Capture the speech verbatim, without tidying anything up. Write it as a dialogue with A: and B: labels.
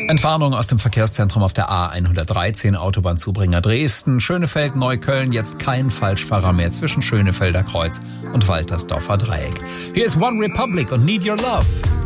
A: Entwarnung aus dem Verkehrszentrum auf der A hundertdreizehn, Autobahnzubringer Dresden. Schönefeld, Neukölln, jetzt kein Falschfahrer mehr zwischen Schönefelder Kreuz und Waltersdorfer Dreieck. Hier ist One Republic und Need Your Love.